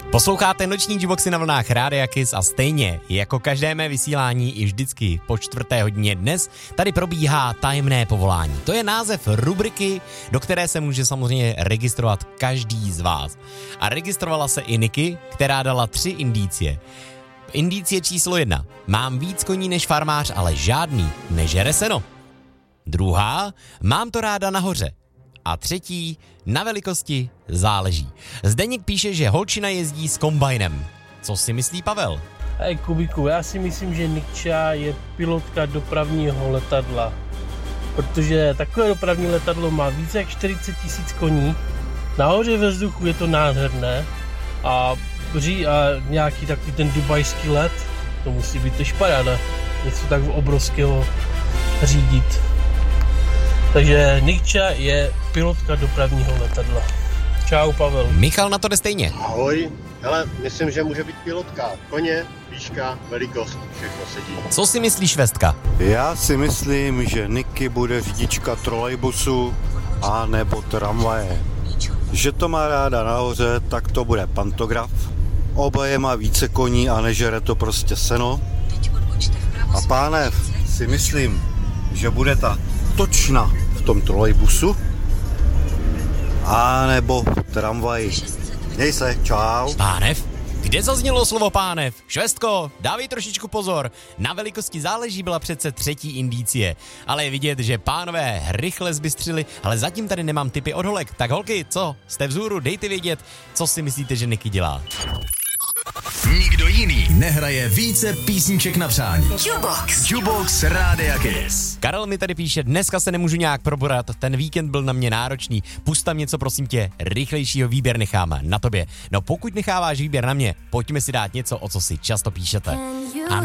Posloucháte noční Juboxy na vlnách Rádia Kiss a stejně jako každé mé vysílání i vždycky po 4:00 dnes tady probíhá tajemné povolání. To je název rubriky, do které se může samozřejmě registrovat každý z vás. A registrovala se i Niky, která dala 3 indicie. Indicie číslo 1. Mám víc koní než farmář, ale žádný nežere seno. Druhá. Mám to ráda nahoře. A třetí, na velikosti záleží. Zdeněk píše, že holčina jezdí s kombajnem. Co si myslí Pavel? Hej Kubiku, já si myslím, že Nikča je pilotka dopravního letadla. Protože takové dopravní letadlo má více jak 40 000 koní. Nahoře ve vzduchu je to nádherné. A nějaký takový ten dubajský let, to musí být tež paráda. Něco tak obrovského řídit. Takže Nikča je pilotka dopravního letadla. Čau, Pavel. Michal na to jde stejně. Ahoj. Hele, myslím, že může být pilotka. Koně, výška, velikost, všechno sedí. Co si myslíš, Vestka? Já si myslím, že Niky bude řidička trolejbusu a nebo tramvaje. Že to má ráda nahoře, tak to bude pantograf. Oboje má více koní a nežere to prostě seno. A pánev si myslím, že bude ta točna v tom trolejbusu a nebo v tramvaji. Měj se, čau. Pánev? Kde zaznělo slovo pánev? Švestko, dávej trošičku pozor. Na velikosti záleží byla přece 3. indicie. Ale je vidět, že pánové rychle zbystřili, ale zatím tady nemám tipy od holek. Tak holky, co? Jste vzhůru, dejte vědět, co si myslíte, že Niky dělá. Nikdo jiný nehraje více písniček na přání. Jubox Rádia Kiss. Karel mi tady píše, dneska se nemůžu nějak proborat, ten víkend byl na mě náročný, pust tam něco, prosím tě, rychlejšího výběr nechám na tobě. No pokud necháváš výběr na mě, pojďme si dát něco, o co si často píšete.